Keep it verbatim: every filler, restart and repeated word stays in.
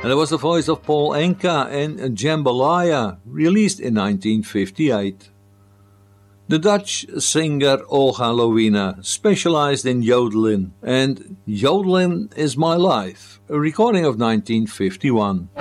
And it was the voice of Paul Anka in Jambalaya, released in nineteen fifty-eight. The Dutch singer Olga Lowina specialized in yodeling, and Yodeling is My Life, a recording of nineteen fifty-one.